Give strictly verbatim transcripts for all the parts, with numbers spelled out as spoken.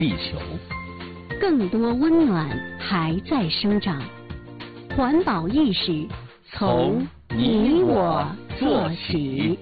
地球。 更多温暖还在生长，环保意识从你我做起。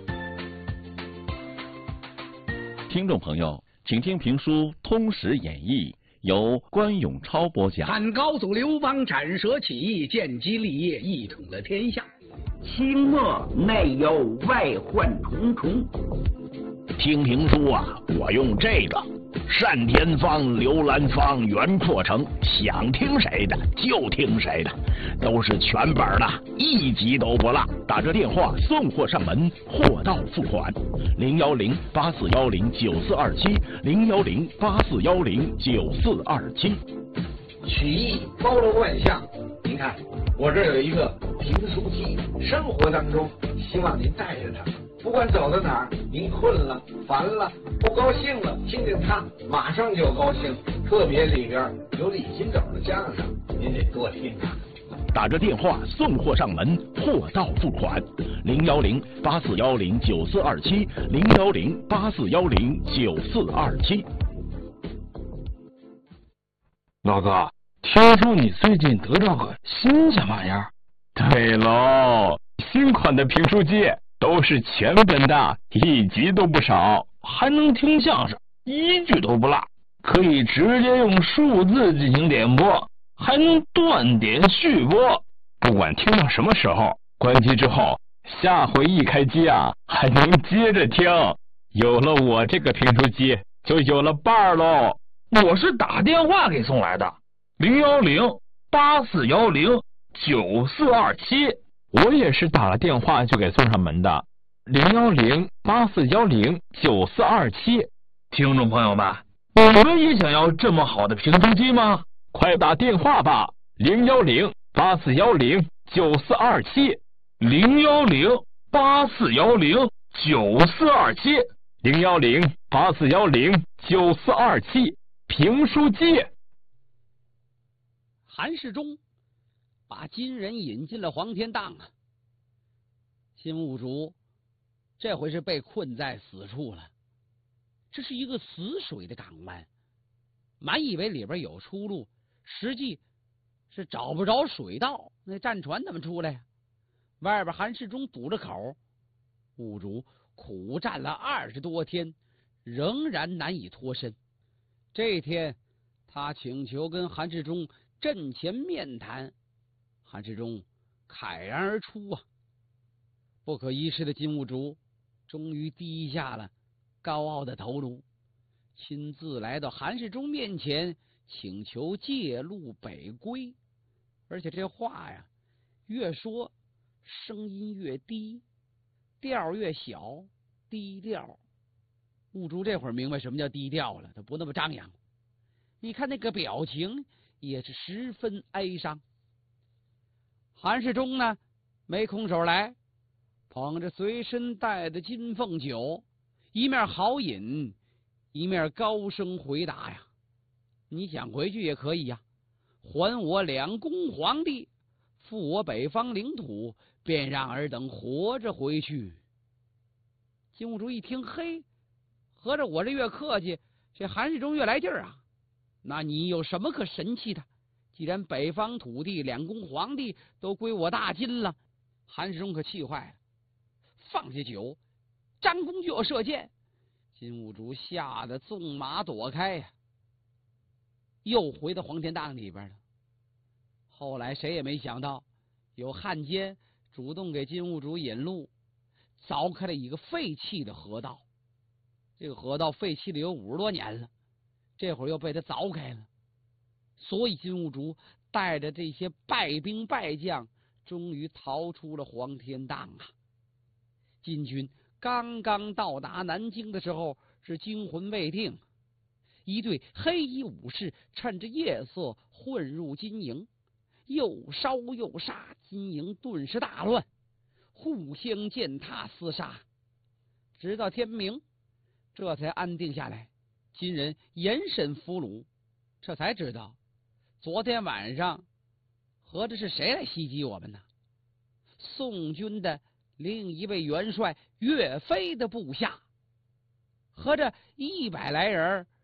听众朋友，请听评书《通史演义》，由关永超播讲。 汉高祖刘邦斩蛇起义，建基立业，一统了天下。 清末内忧外患重重。 听评书啊，我用这个单田芳、刘兰芳、袁阔成，想听谁的就听谁的，都是全本的，一集都不落。 打这电话送货上门，货到付款。零幺零八四幺零九四二七，零幺零八四幺零九四二七。 曲艺包罗万象，您看我这有一个评书机，生活当中希望您带着它。不管走到哪儿，您困了、烦了、不高兴了，听听它，马上就高兴。特别里边有李金斗的相声，您得多听啊。 打着电话送货上门，货到付款。零幺零八四幺零九四二七，零幺零八四幺零九四二七。 老哥，听说你最近得着个新什么玩意儿？ 对喽，新款的评书机。都是全本的，一集都不少， 还能听相声，一句都不落，可以直接用数字进行点播，还能断点续播。 不管听到什么时候，关机之后，下回一开机啊，还能接着听。有了我这个评书机，就有了伴儿喽。 我是打电话给送来的，零幺零八四幺零九四二七。 我也是打了电话就给送上门的，零幺零八四幺零九四二七。 听众朋友们，你们也想要这么好的评书机吗？ 快打电话吧，零幺零八四幺零九四二七， 零幺零八四幺零九四二七， 零幺零八四幺零九四二七，评书机。 韩世忠把金人引进了黄天荡啊，金兀术这回是被困在死处了。这是一个死水的港湾，满以为里边有出路，实际是找不着水道，那战船怎么出来呀？外边韩世忠堵着口，兀术苦战了二十多天，仍然难以脱身。这天他请求跟韩世忠阵前面谈，韩世忠慨然而出啊！不可一世的金兀术终于低下了高傲的头颅，亲自来到韩世忠面前，请求借路北归。而且这话呀，越说声音越低，调越小，低调。兀术这会儿明白什么叫低调了，他不那么张扬。你看那个表情也是十分哀伤。韩世忠呢，没空手来，捧着随身带的金凤酒，一面豪饮，一面高声回答呀：“你想回去也可以呀，还我两宫皇帝，复我北方领土，便让尔等活着回去。”金兀术一听，嘿，合着我这越客气，这韩世忠越来劲儿啊！那你有什么可神气的？既然北方土地、两宫皇帝都归我大金了，韩世忠可气坏了，放下酒，张弓就要射箭。金兀术吓得纵马躲开呀，又回到黄天荡里边了。后来谁也没想到，有汉奸主动给金兀术引路，凿开了一个废弃的河道。这个河道废弃了有五十多年了，这会儿又被他凿开了。所以金兀术带着这些败兵败将，终于逃出了黄天荡啊！金军刚刚到达南京的时候，是惊魂未定，一队黑衣武士趁着夜色混入金营，又烧又杀，金营顿时大乱，互相践踏厮杀，直到天明，这才安定下来。金人严审俘虏，这才知道昨天晚上合着是谁来袭击我们呢？宋军的另一位元帅岳飞的部下，合着一百来人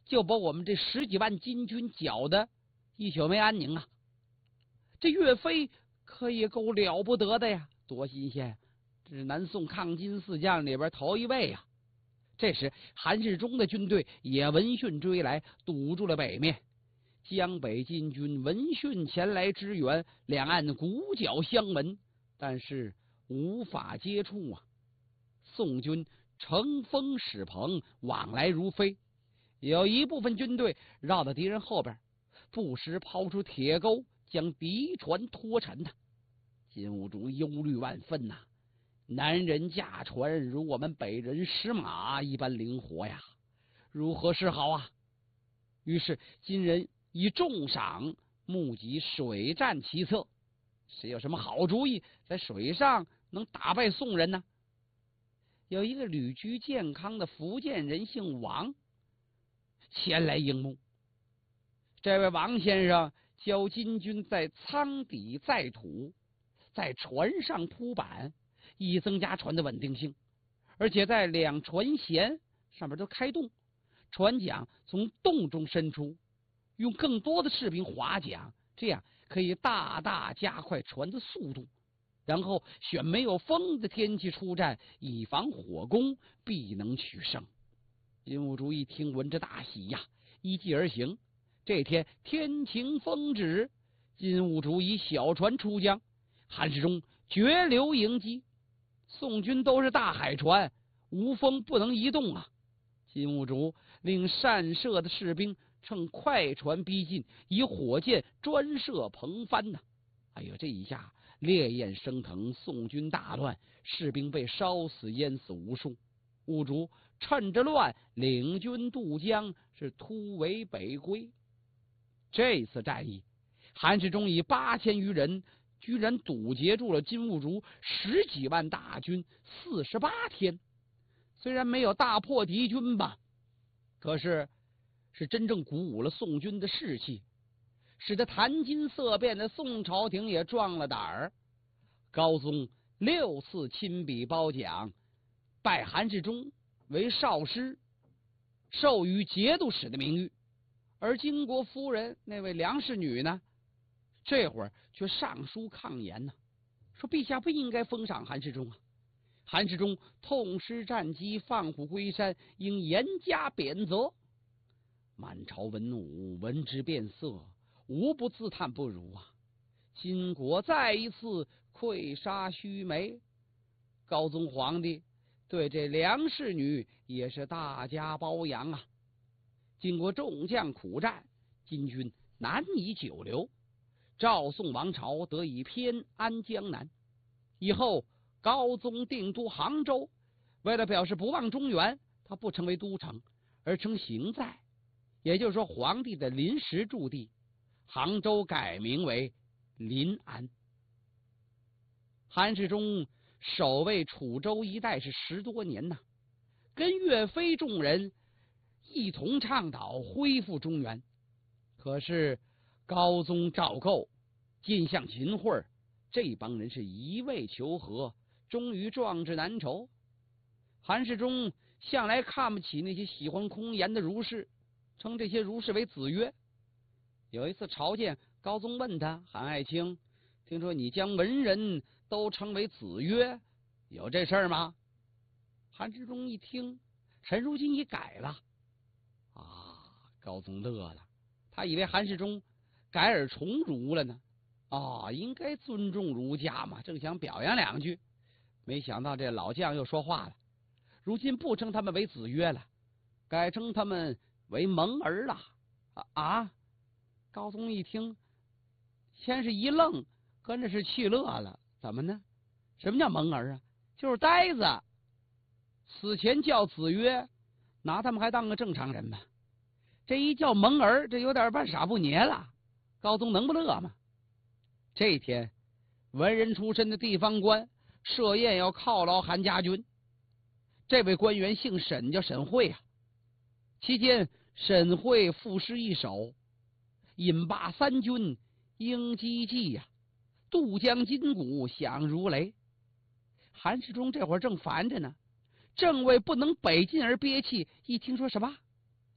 就把我们这十几万金军搅得一宿没安宁啊！这岳飞可也够了不得的呀，多新鲜！这是南宋抗金四将里边头一位啊！这时韩世忠的军队也闻讯追来，堵住了北面。江北金军闻讯前来支援，两岸鼓角相闻，但是无法接触啊！宋军乘风使鹏，往来如飞，有一部分军队绕到敌人后边，不时抛出铁钩，将敌船拖沉呐。金兀术忧虑万分呐、啊，南人驾船如我们北人使马一般灵活呀，如何是好啊？于是金人以重赏募集水战奇策，谁有什么好主意，在水上能打败宋人呢？有一个旅居健康的福建人姓王，前来应募。这位王先生教金军在舱底载土，在船上铺板，以增加船的稳定性，而且在两船舷上面都开洞，船桨从洞中伸出，用更多的士兵划桨，这样可以大大加快船的速度。然后选没有风的天气出战，以防火攻，必能取胜。金兀术一听，闻着大喜呀，依计而行。这天天晴风止，金兀术以小船出江，韩世忠绝流迎击。宋军都是大海船，无风不能移动啊！金兀术令善射的士兵乘快船逼近，以火箭专射蓬帆呐！哎呦，这一下烈焰升腾，宋军大乱，士兵被烧死淹死无数。兀术趁着乱，领军渡江，是突围北归。这次战役，韩世忠以八千余人，居然堵截住了金兀术十几万大军四十八天。虽然没有大破敌军吧，可是是真正鼓舞了宋军的士气，使得谈金色变的宋朝廷也壮了胆儿。高宗六次亲笔褒奖，拜韩世忠为少师，授予节度使的名誉。而金国夫人那位梁氏女呢，这会儿却上书抗言呢、啊，说陛下不应该封赏韩世忠啊。韩世忠痛失战机，放虎归山，应严加贬责。满朝文武闻之变色，无不自叹不如啊！金国再一次溃杀须眉。高宗皇帝对这梁氏女也是大加褒扬啊！经过众将苦战，金军难以久留，赵宋王朝得以偏安江南。以后高宗定都杭州，为了表示不忘中原，他不称为都城，而称行在，也就是说皇帝的临时驻地。杭州改名为临安。韩世忠守卫楚州一带是十多年呐、啊，跟岳飞众人一同倡导恢复中原。可是高宗赵构、晋相秦桧这帮人是一味求和，终于壮志难酬。韩世忠向来看不起那些喜欢空言的儒士，称这些儒士为子曰。有一次朝见，高宗问他：韩爱卿，听说你将文人都称为子曰，有这事儿吗？韩世忠一听，陈如今已改了啊！高宗乐了，他以为韩世忠改而从儒了呢。啊，应该尊重儒家嘛，正想表扬两句，没想到这老将又说话了。如今不称他们为子曰了，改称他们为蒙儿了。啊啊！高宗一听，先是一愣，跟着是气乐了。怎么呢？什么叫蒙儿啊？就是呆子。此前叫子曰，拿他们还当个正常人吗？这一叫蒙儿，这有点半傻不捏了。高宗能不乐吗？这天，文人出身的地方官设宴要犒劳韩家军。这位官员姓沈，叫沈惠啊。期间，沈惠赋诗一首：饮罢三军应激济呀，渡江金鼓响如雷。韩世忠这会儿正烦着呢，正为不能北进而憋气，一听说什么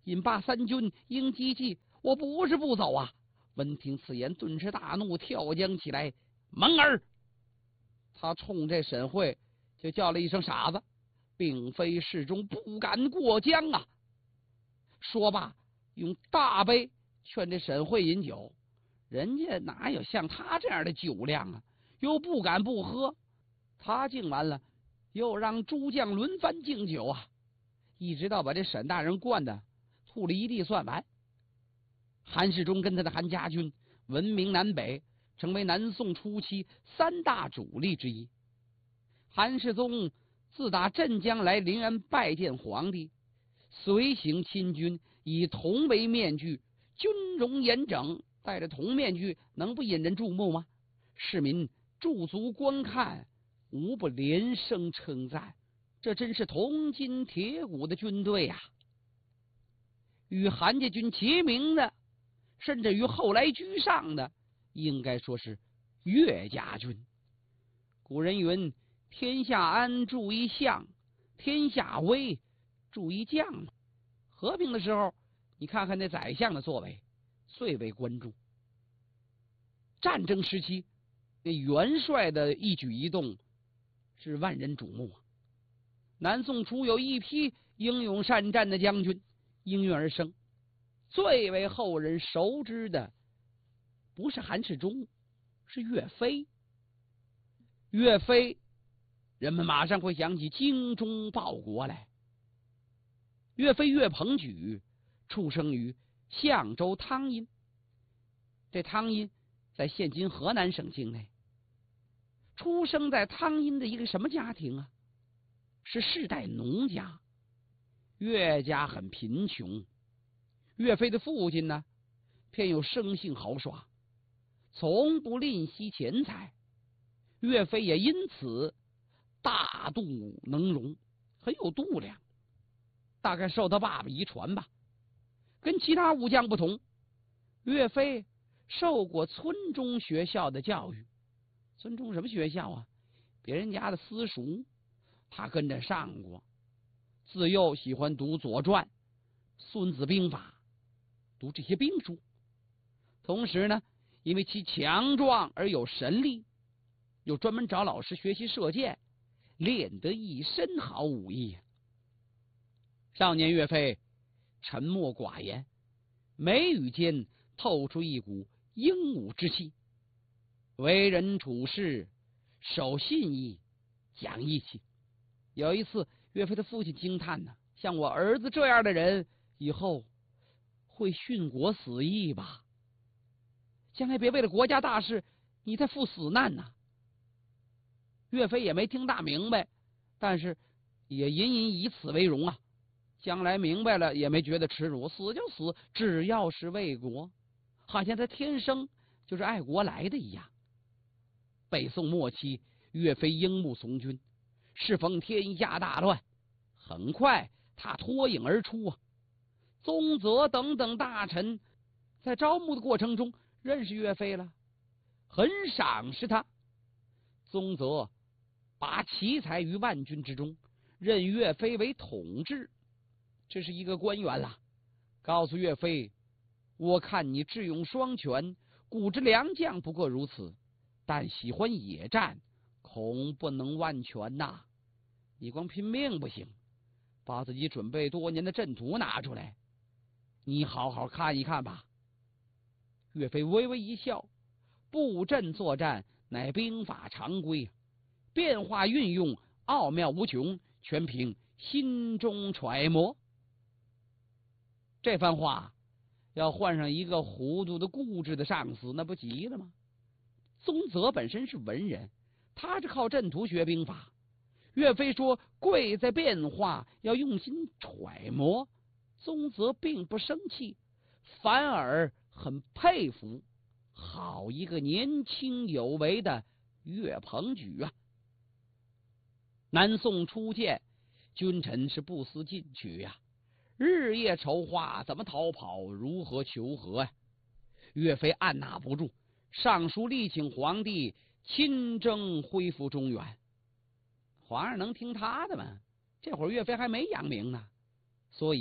引罢三军，应急计，我不是不走啊！闻听此言，顿时大怒，跳将起来。蒙儿！他冲这沈慧就叫了一声傻子，并非侍中不敢过江啊！说罢，用大杯劝这沈慧饮酒，人家哪有像他这样的酒量啊？又不敢不喝，他敬完了，又让诸将轮番敬酒啊，一直到把这沈大人灌的吐了一地算完。韩世忠跟他的韩家军闻名南北，成为南宋初期三大主力之一。韩世忠自打镇江来临安拜见皇帝，随行亲军，以铜为面具，军容严整，戴着铜面具能不引人注目吗？市民驻足观看，无不连声称赞，这真是铜筋铁骨的军队啊！与韩家军齐名的，甚至于后来居上的，应该说是岳家军。古人云：天下安，注意相；天下危，注意将。和平的时候，你看看那宰相的作为，最为关注；战争时期，那元帅的一举一动是万人瞩目啊。南宋初有一批英勇善战的将军应运而生，最为后人熟知的不是韩世忠，是岳飞。岳飞，人们马上会想起精忠报国来。岳飞岳鹏举出生于相州汤阴，这汤阴在现今河南省境内。出生在汤阴的一个什么家庭啊？是世代农家。岳家很贫穷，岳飞的父亲呢，偏有生性豪爽，从不吝惜钱财。岳飞也因此大度能容，很有度量，大概受他爸爸遗传吧。跟其他武将不同，岳飞受过村中学校的教育。村中什么学校啊？别人家的私塾，他跟着上过。自幼喜欢读《左传》《孙子兵法》，读这些兵书。同时呢，因为其强壮而有神力，又专门找老师学习射箭，练得一身好武艺。少年岳飞沉默寡言，眉宇间透出一股英武之气，为人处事守信义，讲义气。有一次，岳飞的父亲惊叹呢：像我儿子这样的人，以后会殉国死义吧？将来别为了国家大事，你再赴死难呐！岳飞也没听大明白，但是也隐隐以此为荣啊。将来明白了也没觉得耻辱，死就死，只要是为国，好像他天生就是爱国来的一样。北宋末期，岳飞樱木从军，适逢天下大乱，很快他脱颖而出啊。宗泽等等大臣在招募的过程中认识岳飞了，很赏识他。宗泽拔奇才于万军之中，任岳飞为统制。这是一个官员了，告诉岳飞：我看你智勇双全，古之良将不过如此，但喜欢野战，恐不能万全呐。你光拼命不行，把自己准备多年的阵图拿出来，你好好看一看吧。岳飞微微一笑，布阵作战乃兵法常规，变化运用奥妙无穷，全凭心中揣摩。这番话要换上一个糊涂的固执的上司，那不急了吗？宗泽本身是文人，他是靠阵图学兵法。岳飞说贵在变化，要用心揣摩。宗泽并不生气，反而很佩服，好一个年轻有为的岳鹏举啊！南宋初建，君臣是不思进取呀、啊，日夜筹划怎么逃跑，如何求和呀、啊？岳飞按捺不住，上书力请皇帝亲征恢复中原。皇上能听他的吗？这会儿岳飞还没扬名呢，所以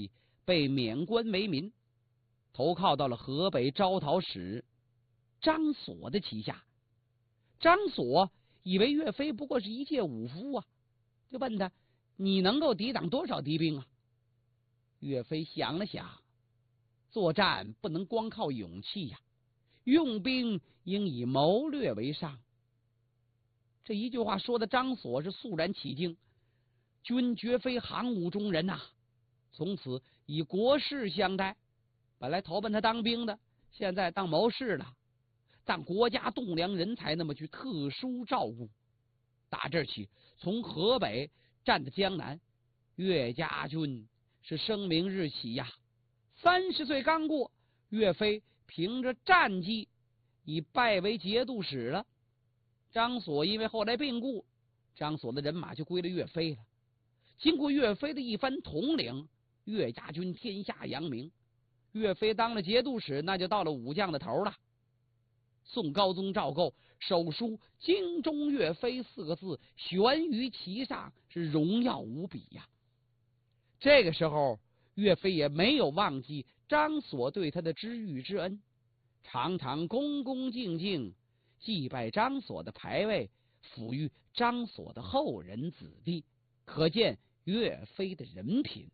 被免官为民，投靠到了河北招讨使张所的旗下。张所以为岳飞不过是一介武夫啊，就问他：你能够抵挡多少敌兵啊？岳飞想了想，作战不能光靠勇气呀、啊，用兵应以谋略为上。这一句话说的张所是肃然起敬，君绝非行伍中人呐、啊，从此以国士相待。本来投奔他当兵的，现在当谋士了，当国家栋梁人才那么去特殊照顾。打这儿起，从河北战到江南，岳家军是声名日起呀。三十岁刚过，岳飞凭着战绩已拜为节度使了。张所因为后来病故，张所的人马就归了岳飞了。经过岳飞的一番统领，岳家军天下扬名。岳飞当了节度使，那就到了武将的头了。宋高宗赵构手书“京中岳飞”四个字悬于其上，是荣耀无比呀、啊。这个时候，岳飞也没有忘记张所对他的知遇之恩，常常恭恭敬敬祭拜张所的牌位，抚育张所的后人子弟，可见岳飞的人品。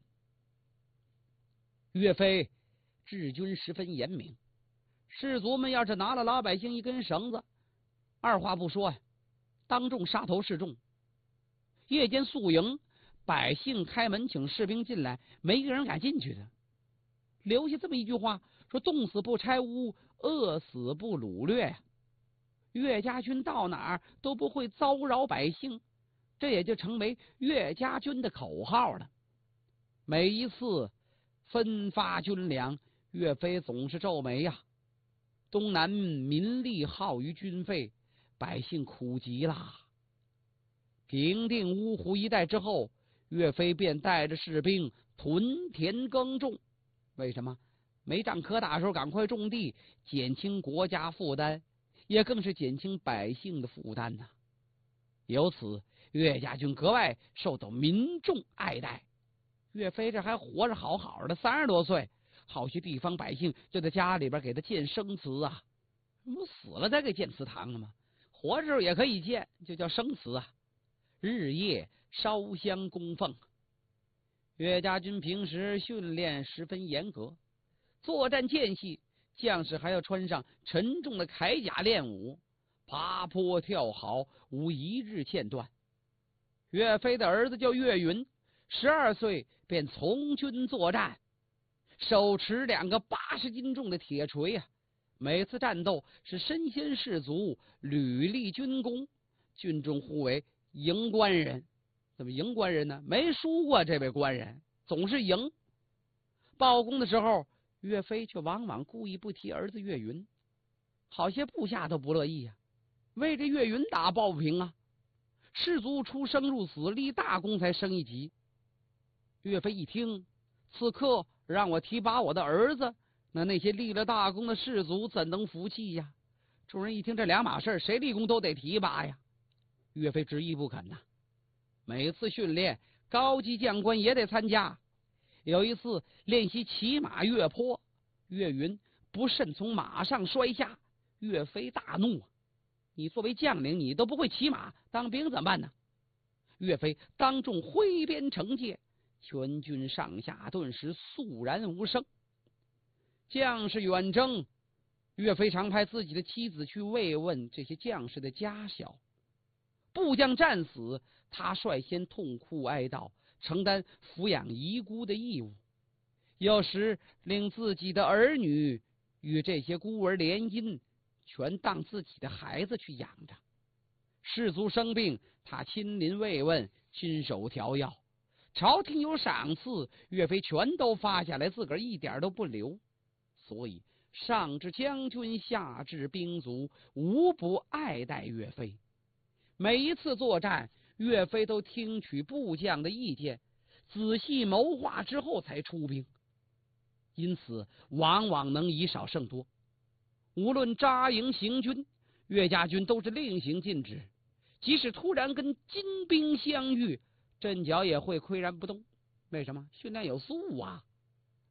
岳飞治军十分严明，士卒们要是拿了老百姓一根绳子，二话不说呀，当众杀头示众。夜间宿营，百姓开门请士兵进来，没一个人敢进去的。留下这么一句话，说冻死不拆屋，饿死不掳掠呀。岳家军到哪儿都不会糟扰百姓，这也就成为岳家军的口号了。每一次分发军粮，岳飞总是皱眉呀、啊。东南民力耗于军费，百姓苦极了。平定乌湖一带之后，岳飞便带着士兵屯田耕种。为什么？没仗可打的时候赶快种地，减轻国家负担，也更是减轻百姓的负担呐、啊。由此，岳家军格外受到民众爱戴。岳飞这还活着好好的，三十多岁，好些地方百姓就在家里边给他建生祠啊。不死了再给建祠堂了吗？活着时候也可以建，就叫生祠啊。日夜烧香供奉。岳家军平时训练十分严格，作战间隙，将士还要穿上沉重的铠甲练武，爬坡跳好，无一日间断。岳飞的儿子叫岳云，十二岁便从军作战，手持两个八十斤重的铁锤啊，每次战斗是身先士卒，屡立军功，军中呼为赢官人。怎么赢官人呢？没输过这位官人，总是赢。报功的时候，岳飞却往往故意不提儿子岳云，好些部下都不乐意呀、啊，为这岳云打抱不平啊。士卒出生入死，立大功才升一级。岳飞一听，此刻让我提拔我的儿子，那那些立了大功的士卒怎能服气呀？众人一听这两码事，谁立功都得提拔呀。岳飞执意不肯呐、啊。每次训练，高级将官也得参加。有一次练习骑马越坡，岳云不慎从马上摔下，岳飞大怒：你作为将领，你都不会骑马，当兵怎么办呢？岳飞当众挥鞭惩戒，全军上下顿时肃然无声。将士远征，岳飞常派自己的妻子去慰问这些将士的家小。部将战死，他率先痛哭哀悼，承担抚养遗孤的义务。有时令自己的儿女与这些孤儿联姻，全当自己的孩子去养着。士卒生病，他亲临慰问，亲手调药。朝廷有赏赐，岳飞全都发下来，自个儿一点都不留。所以上至将军，下至兵卒，无不爱戴岳飞。每一次作战，岳飞都听取部将的意见，仔细谋划之后才出兵，因此往往能以少胜多。无论扎营行军，岳家军都是令行禁止，即使突然跟金兵相遇，阵脚也会岿然不动。为什么？训练有素啊！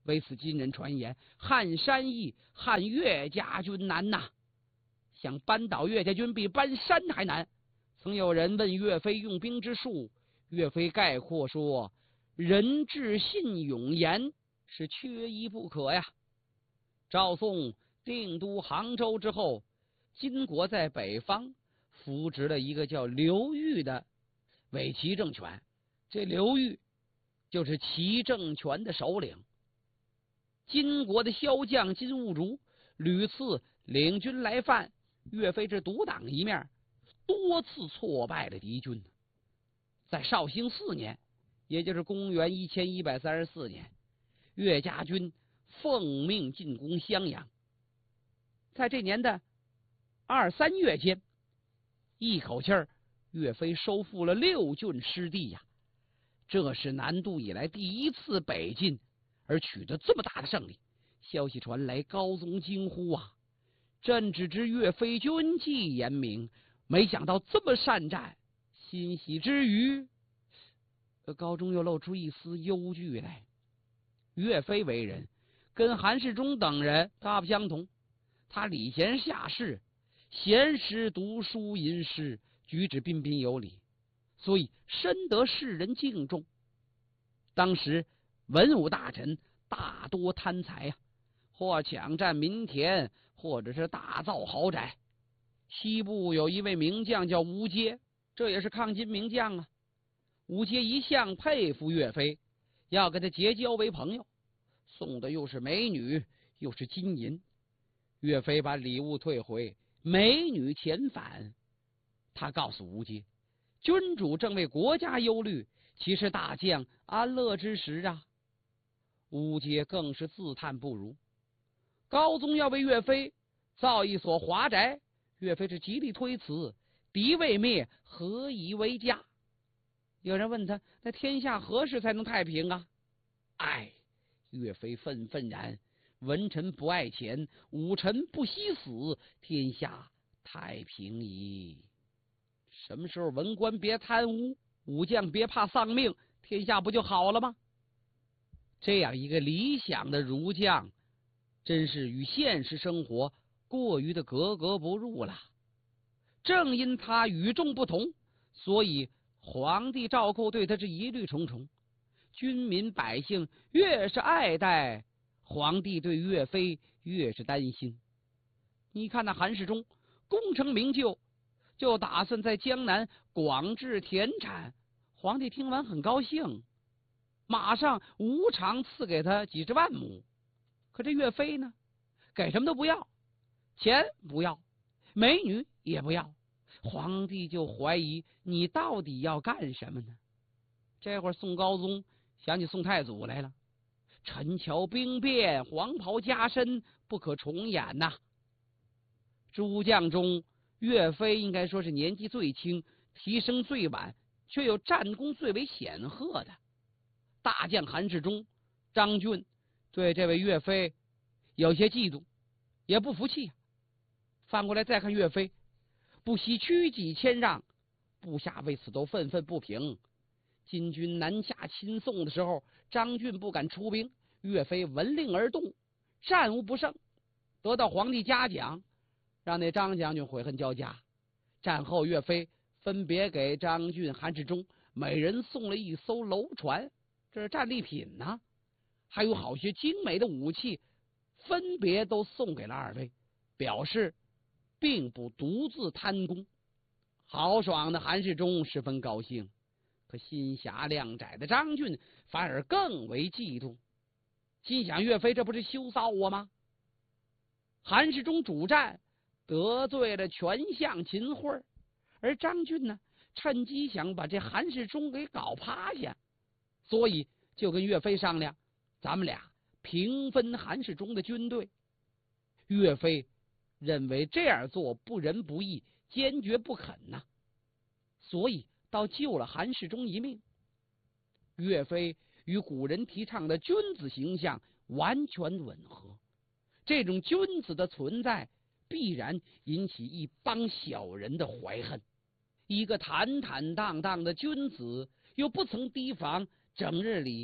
为此今人传言，撼山易，撼岳家军难呐。想扳倒岳家军比搬山还难。曾有人问岳飞用兵之术，岳飞概括说：人智信勇严是缺一不可呀。赵宋定都杭州之后，金国在北方扶植了一个叫刘裕的伪齐政权，这刘裕就是齐政权的首领。金国的骁将金兀术屡次领军来犯，岳飞这独挡一面，多次挫败了敌军。在绍兴四年，也就是公元一千一百三十四年，岳家军奉命进攻襄阳。在这年的二三月间，一口气儿岳飞收复了六郡失地呀，这是南渡以来第一次北进，而取得这么大的胜利。消息传来，高宗惊呼啊！朕只知岳飞军纪严明，没想到这么善战。欣喜之余，高宗又露出一丝忧惧来。岳飞为人跟韩世忠等人大不相同，他礼贤下士，贤识读书吟诗，举止彬彬有礼，所以深得世人敬重。当时文武大臣大多贪财呀、啊，或抢占民田，或者是大造豪宅。西部有一位名将叫吴阶，这也是抗金名将啊。吴阶一向佩服岳飞，要跟他结交为朋友，送的又是美女又是金银。岳飞把礼物退回，美女遣返。他告诉吴阶，君主正为国家忧虑，其实大将安乐之时啊。吴阶更是自叹不如。高宗要为岳飞造一所华宅，岳飞是极力推辞，敌未灭，何以为家？有人问他，那天下何时才能太平啊？哎，岳飞愤愤然，文臣不爱钱，武臣不惜死，天下太平矣。什么时候文官别贪污，武将别怕丧命，天下不就好了吗？这样一个理想的儒将，真是与现实生活过于的格格不入了。正因他与众不同，所以皇帝赵构对他是疑虑重重。军民百姓越是爱戴，皇帝对岳飞越是担心。你看那韩世忠功成名就，就打算在江南广置田产，皇帝听完很高兴，马上无偿赐给他几十万亩。可这岳飞呢，给什么都不要，钱不要，美女也不要，皇帝就怀疑你到底要干什么呢？这会儿宋高宗想起宋太祖来了，陈桥兵变，黄袍加身，不可重演呐、啊。诸将中，岳飞应该说是年纪最轻，提升最晚，却有战功最为显赫的。大将韩世忠、张俊对这位岳飞有些嫉妒，也不服气。反过来再看岳飞，不惜屈己谦让，部下为此都愤愤不平。金军南下侵宋的时候，张俊不敢出兵，岳飞闻令而动，战无不胜，得到皇帝嘉奖，让那张将军悔恨交加。战后岳飞分别给张俊、韩世忠每人送了一艘楼船，这是战利品呢、啊，还有好些精美的武器，分别都送给了二位，表示并不独自贪功。豪爽的韩世忠十分高兴，可心狭量窄的张俊反而更为嫉妒，心想岳飞这不是羞臊我吗？韩世忠主战得罪了权相秦桧，而张俊呢，趁机想把这韩世忠给搞趴下，所以就跟岳飞商量，咱们俩平分韩世忠的军队。岳飞认为这样做不仁不义，坚决不肯呐、啊，所以倒救了韩世忠一命。岳飞与古人提倡的君子形象完全吻合，这种君子的存在必然引起一帮小人的怀恨。一个坦坦荡荡的君子，又不曾提防整日里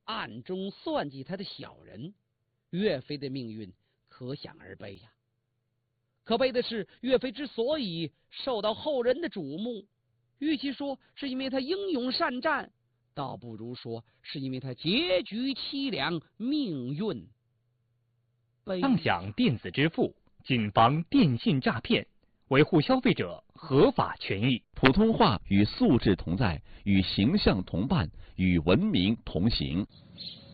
暗中算计他的小人，岳飞的命运可想而知呀。可悲的是，岳飞之所以受到后人的瞩目，与其说是因为他英勇善战，倒不如说是因为他结局凄凉，命运悲。 畅享电子支付，谨防电信诈骗，维护消费者合法权益。 普通话与素质同在，与形象同伴，与文明同行。